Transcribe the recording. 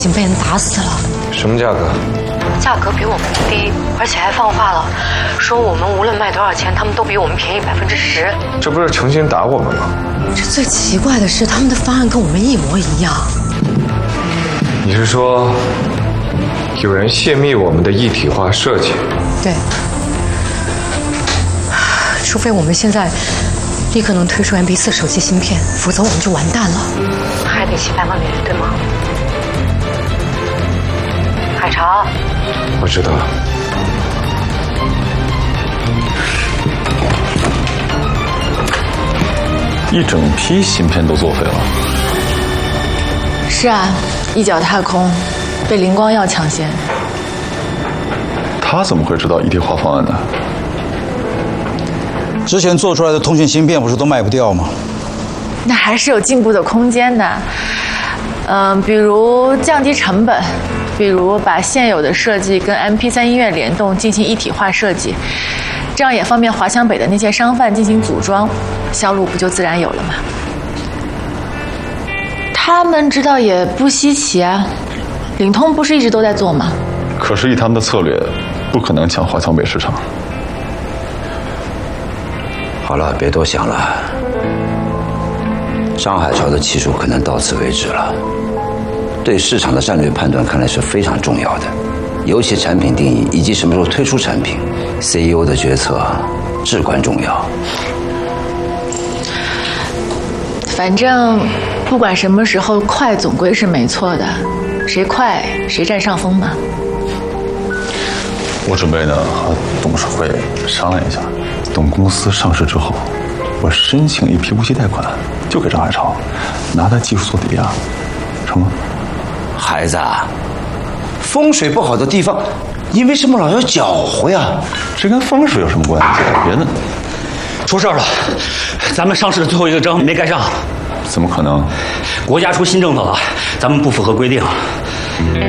已经被人打死了。 什么价格？ 价格比我们低，而且还放话了，说我们无论卖多少钱，他们都比我们便宜10%。 这不是诚心打我们吗？ 这最奇怪的是，他们的方案跟我们一模一样。 你是说，有人泄密我们的一体化设计？ 对。除非我们现在立刻能推出 MP4手机芯片，否则我们就完蛋了。还得700万美元，对吗？海潮， 我知道了。 一整批芯片都作废了。 是啊，一脚踏空，被灵光药抢先。 他怎么会知道一体化方案呢？ 之前做出来的通讯芯片不是都卖不掉吗？ 那还是有进步的空间的。比如降低成本，比如把现有的设计跟 MP3 音乐联动进行一体化设计，这样也方便华强北的那些商贩进行组装，销路不就自然有了吗？他们知道也不稀奇啊，领通不是一直都在做吗？ 可是以他们的策略，不可能抢华强北市场。 好了，别多想了。张海潮的技术可能到此为止了，对市场的战略判断看来是非常重要的，尤其产品定义以及什么时候推出产品 ，CEO 的决策至关重要。 反正不管什么时候快，总归是没错的，谁快谁占上风嘛。 我准备呢和董事会商量一下，等公司上市之后，我申请一批无息贷款，就给张海潮，拿他技术做抵押，成吗？ 孩子啊，风水不好的地方，你为什么老要搅和呀？ 这跟风水有什么关系？别呢， 出事了，咱们上市的最后一个章没盖上。 怎么可能？ 国家出新政策了，咱们不符合规定。